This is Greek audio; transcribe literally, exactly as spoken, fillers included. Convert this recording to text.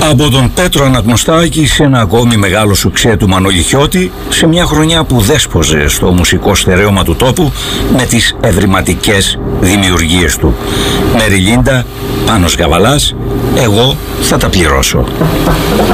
Από τον Πέτρο Αναγνωστάκη σε ένα ακόμη μεγάλο σουξέ του Μανώλη Χιώτη, σε μια χρονιά που δέσποζε στο μουσικό στερέωμα του τόπου με τις ευρηματικές δημιουργίες του. Μέρι Λίντα, Πάνος Γαβαλάς, εγώ θα τα πληρώσω.